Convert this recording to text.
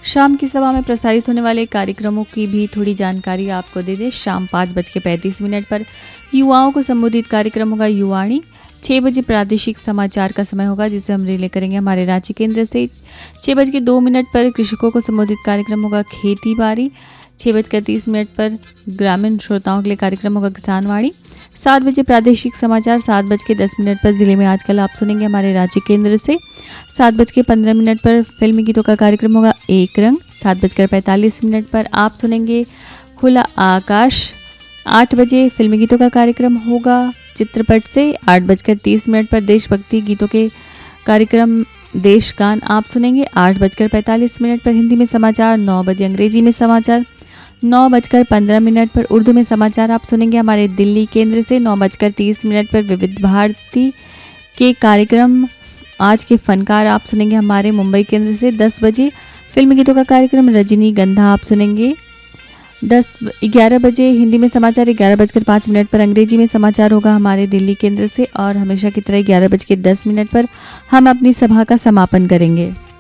शाम की सभा में प्रसारित होने वाले कार्यक्रमों की भी थोड़ी जानकारी आपको दे दें। शाम 5:35 पर युवाओं को संबोधित कार्यक्रम होगा युवाणी। 6 बजे प्रादेशिक समाचार का समय होगा, जिसे हम रिले करेंगे हमारे रांची केंद्र से। 6:02 पर कृषकों को संबोधित कार्यक्रम होगा खेती बाड़ी। 6:30 पर ग्रामीण श्रोताओं के लिए कार्यक्रम होगा किसानवाड़ी। 7 बजे प्रादेशिक समाचार। 7:10 पर जिले में आजकल आप सुनेंगे हमारे रांची केंद्र से। 7:15 पर फिल्मी गीतों का कार्यक्रम होगा एक रंग। 7:45 पर आप सुनेंगे खुला आकाश। 8 बजे फिल्मी गीतों का कार्यक्रम होगा चित्रपट से। 8:30 पर देशभक्ति गीतों के कार्यक्रम देश गान आप सुनेंगे। 8:45 पर हिंदी में समाचार। 9 बजे अंग्रेजी में समाचार। 9:15 पर उर्दू में समाचार आप सुनेंगे हमारे दिल्ली केंद्र से। 9:30 पर विविध भारती के कार्यक्रम आज के फनकार आप सुनेंगे हमारे मुंबई केंद्र से। 10 बजे फिल्मी गीतों का कार्यक्रम रजनीगंधा आप सुनेंगे। 11 बजे हिंदी में समाचार। 11:05 पर अंग्रेजी में समाचार होगा हमारे दिल्ली केंद्र से। और हमेशा की तरह 11:10 पर हम अपनी सभा का समापन करेंगे।